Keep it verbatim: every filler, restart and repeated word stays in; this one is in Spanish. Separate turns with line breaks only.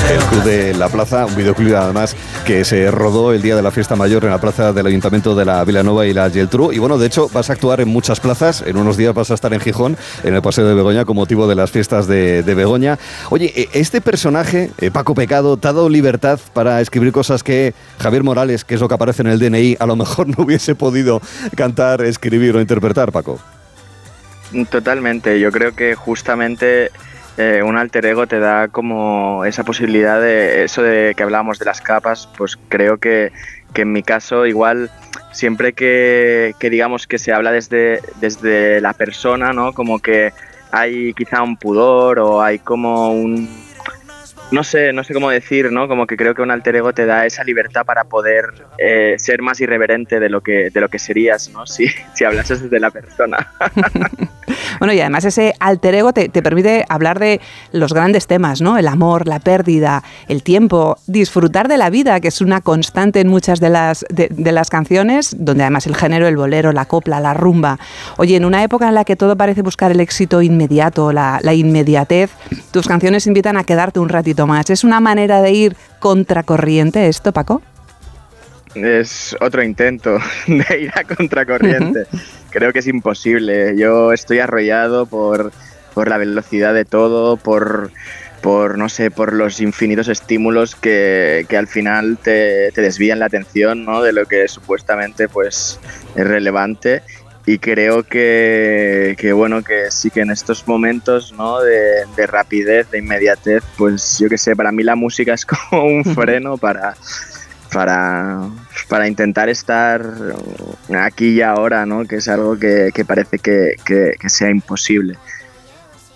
El Club de la Plaza, un videoclip además que se rodó el día de la fiesta mayor en la plaza del Ayuntamiento de la Vilanova y la Geltrú. Y bueno, de hecho vas a actuar en muchas plazas, en unos días vas a estar en Gijón, en el Paseo de Begoña, con motivo de las fiestas de, de Begoña. Oye, este personaje, Paco Pecado, ¿te ha dado libertad para escribir cosas que Javier Morales, que es lo que aparece en el D N I, a lo mejor no hubiese podido cantar, escribir o interpretar, Paco?
Totalmente, yo creo que justamente eh, un alter ego te da como esa posibilidad de eso de que hablábamos de las capas, pues creo que, que en mi caso igual siempre que, que digamos que se habla desde, desde la persona, ¿no? Como que hay quizá un pudor o hay como un... No sé, no sé cómo decir, ¿no? Como que creo que un alter ego te da esa libertad para poder eh, ser más irreverente de lo que de lo que serías, ¿no? Si, si hablases desde la persona.
Bueno, y además ese alter ego te, te permite hablar de los grandes temas, ¿no? El amor, la pérdida, el tiempo, disfrutar de la vida, que es una constante en muchas de las, de, de las canciones, donde además el género, el bolero, la copla, la rumba. Oye, en una época en la que todo parece buscar el éxito inmediato, la, la inmediatez, tus canciones invitan a quedarte un ratito más. ¿Es una manera de ir contracorriente esto, Paco?
Es otro intento de ir a contracorriente. Uh-huh. Creo que es imposible. Yo estoy arrollado por, por la velocidad de todo, por, por, no sé, por los infinitos estímulos que, que al final te, te desvían la atención, ¿no? De lo que supuestamente pues, es relevante. Y creo que, que bueno, que sí que en estos momentos, ¿no? de, de rapidez, de inmediatez, pues yo qué sé, para mí la música es como un freno para, para, para intentar estar aquí y ahora, ¿no? Que es algo que, que parece que, que, que sea imposible.